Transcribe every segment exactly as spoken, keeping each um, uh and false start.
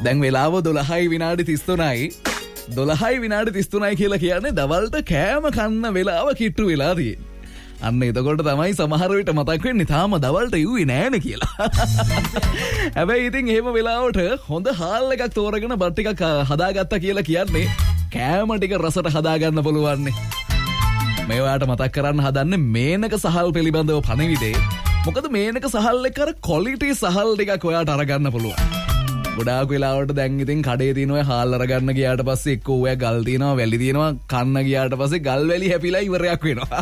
දැන් වෙලාව දොළහයි විනාඩි තිස් තුනයි. දොළහයි විනාඩි තිස් තුනයි කියලා කියන්නේ දවල්ට කෑම කන්න වෙලාව කිට්ටු වෙලා තියෙන්නේ. අන්න එතකොට තමයි සමහර විට මතක් වෙන්නේ තාම දවල්ට ඉුවේ නෑනේ කියලා. හැබැයි ඉතින් එහෙම වෙලාවට හොඳ හාල් එකක් තෝරගෙන බත් ටිකක් හදාගත්තා කියලා කියන්නේ කෑම ටික රසට හදාගන්න පුළුවන් නේ. මේවාට මතක් කරන්න හදන්නේ මේනක සහල් පිළිබඳව පණිවිඩේ. මොකද මේනක සහල් එක අර ක්වොලිටි සහල් ටිකක් ඔයාට අරගන්න පුළුවන්. ගොඩාක් වෙලාවට දැන් ඉතින් කඩේ තියෙන ඔය හාල් අරගන්න ගියාට පස්සේ එක්ක ඔය ගල් තියෙනවා වැලි තියෙනවා කන්න ගියාට පස්සේ ගල් වැලි හැපිලා ඉවරයක් වෙනවා.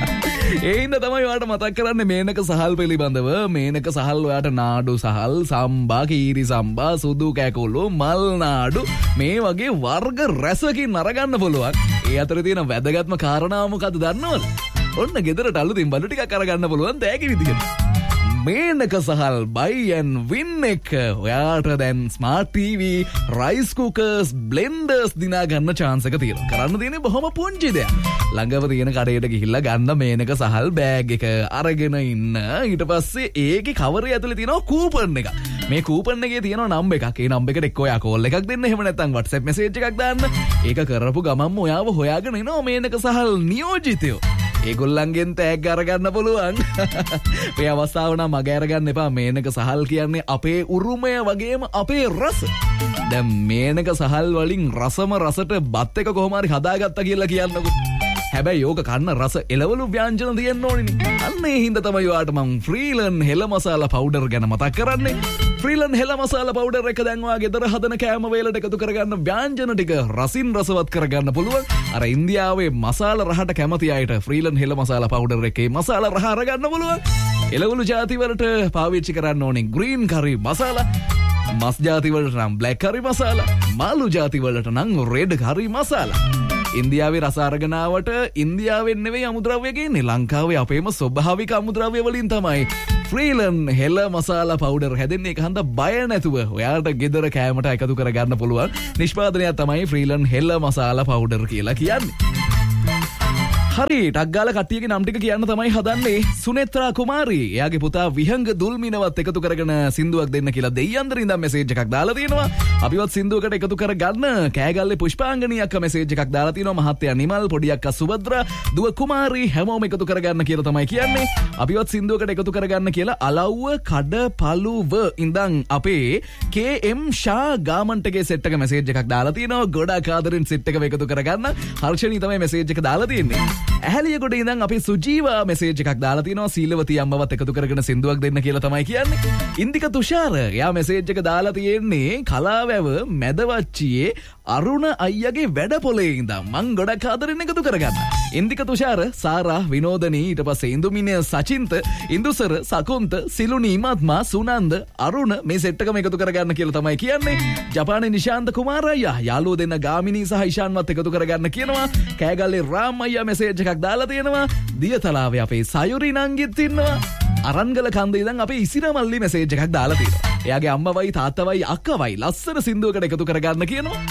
ඒ හින්දා තමයි ඔයාට මතක් කරන්නේ මේනක සහල් පිළිබඳව. මේනක සහල් ඔයාට නාඩු සහල්, සම්බා, කීරි සම්බා, සුදු කැකුළු, මල් නාඩු මේ වගේ වර්ග රැසකින් අරගන්න පුළුවන්. ඒ අතර තියෙන වැදගත්ම කාරණාව මොකද්ද දන්නවද? ඔන්න ගෙදරට අලුතින් බඩු ටිකක් අරගන්න පුළුවන් තෑගි විදිහට. මේනක සහල් buy and win එක ඔයාට දැන් ස්මාර්ට් ටීවී, රයිස් කුකර්ස්, බ්ලෙන්ඩර්ස් දිනා ගන්න chance එක තියෙනවා. කරන්න තියෙන්නේ බොහොම පුංචි දෙයක්. ළඟම තියෙන කඩේට ගිහිල්ලා ගන්න මේනක සහල් බෑග් එක අරගෙන ඉන්න. ඊට පස්සේ ඒකේ කවරේ ඇතුලේ තියෙනවා කූපන් එකක්. මේ කූපන් එකේ තියෙනවා නම්බර් එකක්. ඒ නම්බර් එකට එක්ක ඔයා කෝල් එකක් දෙන්න. එහෙම නැත්නම් WhatsApp message එකක් දාන්න. ඒක කරපු ගමන්ම ඔයාව හොයාගෙන එනවා මේනක සහල් නියෝජිතයෝ. ඒගොල්ලන්ගෙන් තෑග් අරගන්න පුළුවන්. මේ අවස්ථාව නම් මග අරගන්න එපා. මේනක සහල් කියන්නේ අපේ උරුමය වගේම අපේ රස. දැන් මේනක සහල් වලින් රසම රසට බත් එක කොහොම හරි හදාගත්තා කියලා කියන්නකෝ. හැබැයි ඕක කන්න රස එළවලු ව්‍යංජන තියෙන්න ඕනේ. අන්න ඒ හින්දා තමයි ඔයාට මම ෆ්‍රීලන් හෙළ මසාලා පවුඩර් ගැන මතක් කරන්නේ. ෆ්‍රීලන් හෙළ මසාලා පවුඩර් එක දැන් ඔයා ගෙදර හදන කෑම වේලට එකතු කරගන්න ව්‍යංජන ටික රසින් රසවත් කරගන්න පුළුවන්. අර ඉන්දියාවේ මසාලා රහට කැමති අයට ෆ්‍රීලන් හෙළ මසාලා පවුඩර් එකේ මසාලා රහ අරගන්න පුළුවන්. එළවලු ಜಾති වලට පාවිච්චි කරන්න ඕනේ ග්‍රීන් කරි මසාලා. මස් ಜಾති වලට නම් බ්ලැක් කරි මසාලා. මාළු ಜಾති වලට නම් රෙඩ් කරි මසාලා. ඉන්දියාවේ රස අරගෙනාවට ඉන්දියාවෙන් නෙවෙයි අමුද්‍රව්‍ය ගේන්නේ. ලංකාවේ අපේම ස්වභාවික අමුද්‍රව්‍ය වලින් තමයි ෆ්‍රීලන් හෙළ මසාලා පවුඩර් හැදෙන්නේ. ඒක හන්ද බය නැතුව ඔයාට ගෙදර කෑමට එකතු කරගන්න පුළුවන් නිෂ්පාදනයක් තමයි ෆ්‍රීලන් හෙළ මසාලා පවුඩර් කියලා කියන්නේ. හරි ටක් ගාලා කට්ටියගේ නම් ටික කියන්න තමයි හදන්නේ. සුනෙත්‍රා කුමාරී එයාගේ පුතා විහංග දුල්මිනවත් එකතු කරගෙන සින්දුවක් දෙන්න කියලා දෙයියන්දර ඉඳන් මෙසේජ් එකක් දාලා තියෙනවා. අපිවත් සින්දුවකට එකතු කරගන්න කෑගල්ලේ පුෂ්පාංගනී අක්කා මෙසේජ් එකක් දාලා තියෙනවා. මහත්තයා නිමල්, පොඩි අක්කා සුභද්‍රා, දුව කුමාරී හැමෝම එකතු කරගන්න කියලා තමයි කියන්නේ. අපිවත් සින්දුවකට එකතු කරගන්න කියලා අලව්ව කඩපළුව ඉඳන් අපේ කේ එම් ෂා ගාමන්ට්ගේ සෙට් එක මෙසේජ් එකක් දාලා තියෙනවා. ගොඩාක් ආදරෙන් සෙට් එක එකතු කරගන්න. හර්ෂණී තමයි මෙසේජ් එක දාලා තියෙන්නේ. ඇහැලියගොඩ ඉඳන් අපි සුජීවා මෙසේජ් එකක් දාලා තිනවා. සීලවතී අම්මවත් එකතු කරගෙන සින්දුවක් දෙන්න කියලා තමයි කියන්නේ. ඉන්දික තුෂාර එයා මෙසේජ් එක දාලා තියෙන්නේ කලාවැව මැදවච්චියේ අරුණ අයියාගේ වැඩ පොලේ ඉඳන්. මං ගොඩක් ආදරෙන් එකතු කරගන්න. ඉන්දික තුෂාර, සාරා, විනෝදනී, ඊට පස්සේ ඉන්දුමිනිය, සචින්ත, ඉන්දුසර, සකුන්ත, සිලුනි, ඉමත්මා, සුනන්ද, අරුණ මේ සෙට් එකම එකතු කරගන්න කියලා තමයි කියන්නේ. ජපානයේ නිශාන්ත කුමාර අයියා යාළුවෝ දෙන්න ගාමිණී සහ ඉෂාන්වත් එකතු කරගන්න කියනවා. කෑගල්ලේ රාම් අයියා මෙසේජ් එකක් දාලා තියෙනවා. දියතලාවේ අපේ සයුරි නංගිත් ඉන්නවා. අරන්ගල කන්ද ඉඳන් අපේ ඉසිරමල්ලි මෙසේජ් එකක් දාලා තියෙනවා. එයාගේ අම්මවයි තාත්තවයි අක්කවයි ලස්සන සින්දුවකට එකතු කරගන්න කියනවා.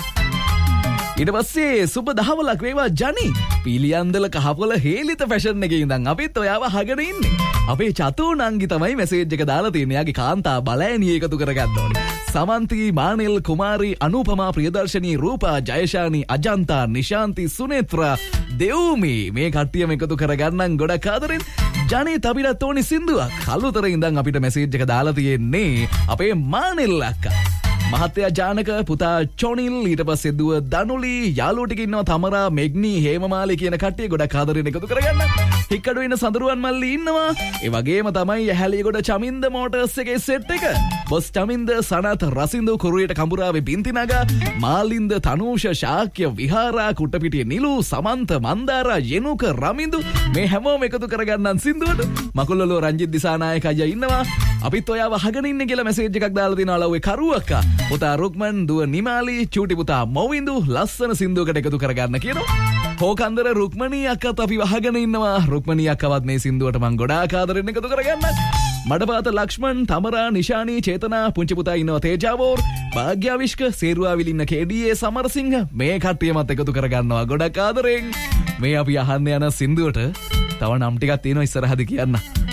ඊට පස්සේ සුබ දහවලක් වේවා ජනි. පීලියන්දල කහපොළ හේලිත ෆැෂන් එකේ ඉඳන් අපිත් ඔයාව අහගෙන ඉන්නේ. අපේ චතු නංගි තමයි මෙසේජ් එක දාලා තියෙන්නේ. එයාගේ කාන්තා බලෑනිය එකතු කරගන්න ඕනේ. සමන්ති, මානෙල්, කුමාරි, අනුපමා, ප්‍රියදර්ශනී, රූපා, ජයශානි, අජන්තා, නිශාන්ති, සුනේත්‍රා, දෙව්මි මේ කට්ටියම එකතු කරගන්නම් ගොඩක් ආදරෙන්. ජනි තපිරත් ඕනි සින්දුවක්. කළුතර ඉඳන් අපිට මෙසේජ් එක දාලා තියෙන්නේ අපේ මානෙල් අක්කා. මහත්තයා ජානක, පුතා චොනිල්, ඊට පස්සේ දුව දනුලි, යාළුවෝ ටික ඉන්නවා තමරා, මෙග්නි, හේමමාලි කියන කට්ටිය ගොඩක් ආදරෙන් එකතු කරගන්න. හික්කඩු ඉන්න සඳරුවන් මල්ලි ඉන්නවා. ඒ වගේම තමයි ඇහැලියගොඩ චමින්ද මෝටර්ස් එකේ සෙට් එක. බොස් චමින්ද, සනත්, රසින්දු, කුරුයට කඹුරාවේ බින්තිනගා, මාලින්ද, තනූෂ, ශාක්‍ය, විහාරා, කුට්ටපිටිය නිලු, සමන්ත, මන්දාරා, යෙනුක, රමින්දු මේ හැමෝම එකතු කරගන්නන් සින්දුවට. මකුල්ලලෝ රංජිත් දිසානායක අයියා ඉන්නවා. අපිත් ඔයාව අහගෙන ඉන්නේ කියලා මෙසේජ් එකක් දාලා දෙනවා ලව්වේ කරුවක්කා. පුතා රුක්මන්, දුව නිමාලි, චූටි පුතා මොවින්දු ලස්සන සින්දුවකට එකතු කරගන්න කියනවා. හෝකන්දර රුක්මනී අක්කත් අපි වහගෙන ඉන්නවා. රුක්මනී අක්කවත් මේ සින්දුවට මං ගොඩාක් ආදරෙන් එකතු කරගන්න. මඩපාත ලක්ෂ්මන්, තමරා, නිශානී, චේතනා, පුංචි පුතා ඉන්නවා තේජාවෝර්, භාග්‍යාවිෂ්ක, සේරුවාවිල ඉන්න කේඩීඒ සමරසිංහ මේ කට්ටියමත් එකතු කරගන්නවා ගොඩක් ආදරෙන්. මේ අපි අහන්න යන සින්දුවට තව නම් ටිකක් තියෙනවා ඉස්සරහදී කියන්න.